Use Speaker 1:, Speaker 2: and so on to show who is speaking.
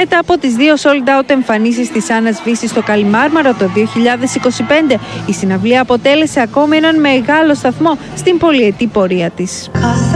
Speaker 1: Μετά από τις 2 sold out εμφανίσεις της Άννας Βύση στο Καλιμάρμαρο το 2025, η συναυλία αποτέλεσε ακόμη έναν μεγάλο σταθμό στην πολυετή πορεία της.